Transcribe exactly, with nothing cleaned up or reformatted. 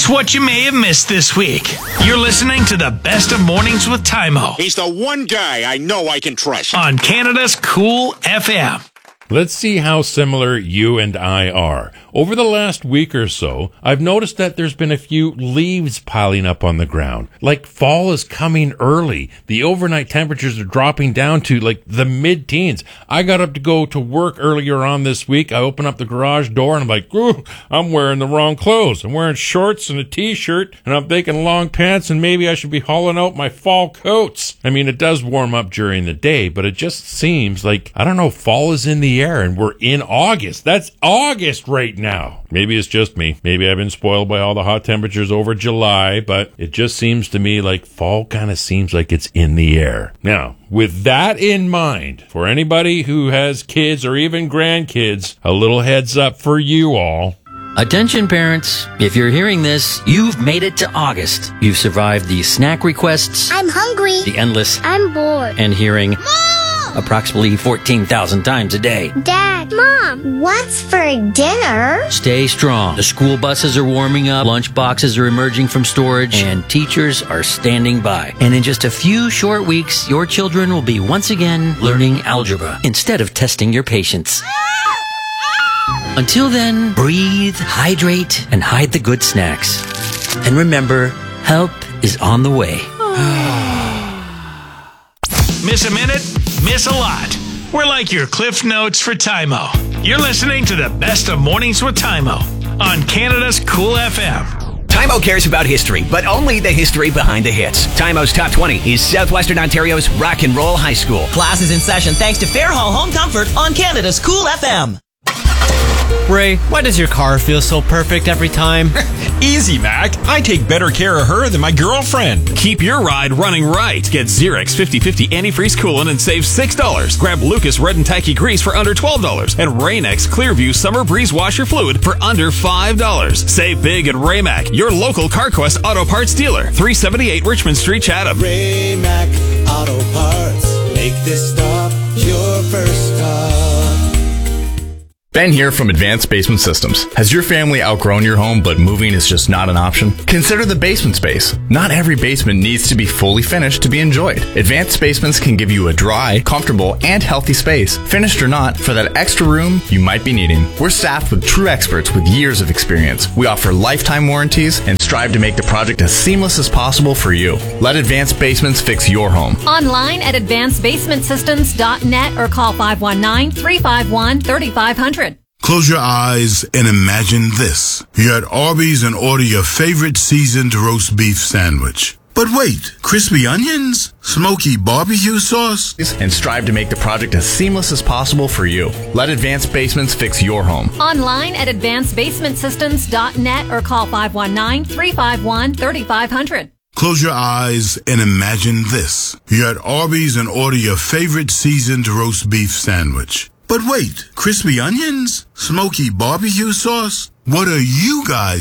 Here's what you may have missed this week. You're listening to the Best of Mornings with Tymo. He's the one guy I know I can trust. On Canada's Cool F M. Let's see how similar you and I are. Over the last week or so, I've noticed that there's been a few leaves piling up on the ground. Like fall is coming early. The overnight temperatures are dropping down to like the mid-teens. I got up to go to work earlier on this week. I open up the garage door and I'm like, ooh, I'm wearing the wrong clothes. I'm wearing shorts and a t-shirt and I'm thinking long pants and maybe I should be hauling out my fall coats. I mean, it does warm up during the day, but it just seems like, I don't know, fall is in the air and we're in August. That's August right now. Maybe it's just me. Maybe I've been spoiled by all the hot temperatures over July, but it just seems to me like fall kind of seems like it's in the air. Now, with that in mind, for anybody who has kids or even grandkids, a little heads up for you all. Attention parents, if you're hearing this, you've made it to August. You've survived the snack requests, I'm hungry, the endless, I'm bored, and hearing Mom! approximately fourteen thousand times a day. Dad, Mom, what's for dinner? Stay strong. The school buses are warming up, lunch boxes are emerging from storage, and teachers are standing by. And in just a few short weeks, your children will be once again learning algebra instead of testing your patience. Until then, breathe, hydrate, and hide the good snacks. And remember, help is on the way. Miss a minute? Miss a lot. We're like your Cliff Notes for Tymo. You're listening to the Best of Mornings with Tymo on Canada's Cool F M. Tymo cares about history, but only the history behind the hits. Tymo's Top twenty is Southwestern Ontario's Rock and Roll High School. Class is in session thanks to Fairhall Home Comfort on Canada's Cool F M. Ray, why does your car feel so perfect every time? Easy, Mac. I take better care of her than my girlfriend. Keep your ride running right. Get Xerox fifty fifty antifreeze coolant and save six dollars. Grab Lucas Red and Tacky Grease for under twelve dollars. And Rain-X Clearview Summer Breeze Washer Fluid for under five dollars. Save big at Ray-Mac, your local CarQuest Auto Parts dealer. three seventy-eight Richmond Street, Chatham. Ray-Mac Auto Parts. Make this stop your first stop. Ben here from Advanced Basement Systems. Has your family outgrown your home, but moving is just not an option? Consider the basement space. Not every basement needs to be fully finished to be enjoyed. Advanced Basements can give you a dry, comfortable, and healthy space, finished or not, for that extra room you might be needing. We're staffed with true experts with years of experience. We offer lifetime warranties and strive to make the project as seamless as possible for you. Let Advanced Basements fix your home. Online at advanced basement systems dot net or call five one nine, three five one, three five zero zero. Close your eyes and imagine this. You're at Arby's and order your favorite seasoned roast beef sandwich. But wait, crispy onions? Smoky barbecue sauce? And strive to make the project as seamless as possible for you. Let Advanced Basements fix your home. Online at advanced basement systems dot net or call five one nine, three five one, three five zero zero. Close your eyes and imagine this. You're at Arby's and order your favorite seasoned roast beef sandwich. But wait, crispy onions? Smoky barbecue sauce? What are you guys